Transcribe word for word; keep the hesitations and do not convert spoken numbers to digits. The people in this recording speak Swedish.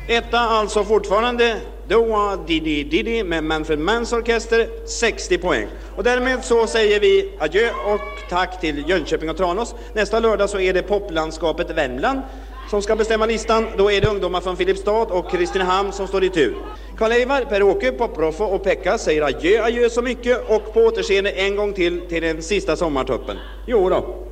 Etta alltså fortfarande Doa Didi Didi med Manfred Manns orkester, sextio poäng. Och därmed så säger vi adjö och tack till Jönköping och Tranås. Nästa lördag så är det poplandskapet Värmland som ska bestämma listan. Då är det ungdomar från Filipstad och Kristinehamn som står i tur. Karl-Eivar, Per-Åke, Poproffo och Pekka säger adjö, adjö så mycket och på återseende en gång till till den sista sommartuppen. Jo då.